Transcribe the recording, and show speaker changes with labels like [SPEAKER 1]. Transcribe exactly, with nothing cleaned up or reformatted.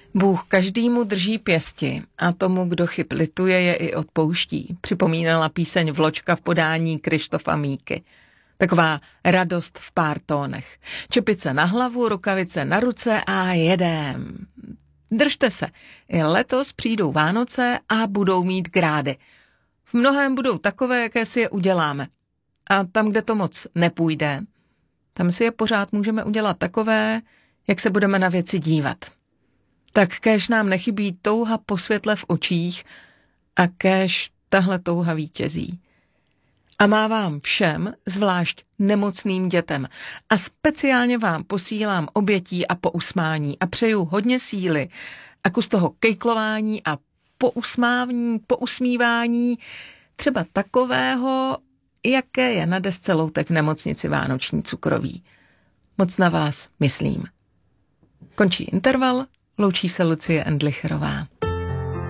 [SPEAKER 1] Bůh každému drží pěsti a tomu, kdo chyb lituje, je i odpouští. Připomínala píseň Vločka v podání Krištofa Míky. Taková radost v pár tónech. Čepice na hlavu, rukavice na ruce a jedem. Držte se, i letos přijdou Vánoce a budou mít grády. V mnohém budou takové, jaké si je uděláme. A tam, kde to moc nepůjde, tam si je pořád můžeme udělat takové, jak se budeme na věci dívat. Tak kéž nám nechybí touha po světle v očích a kéž tahle touha vítězí. A má vám všem, zvlášť nemocným dětem. A speciálně vám posílám obětí a pousmání a přeju hodně síly a kus toho kejklování a pousmávání, pousmívání, třeba takového, jaké je na desce loutek v nemocnici Vánoční cukroví. Moc na vás myslím. Končí interval, loučí se Lucie Endlicherová.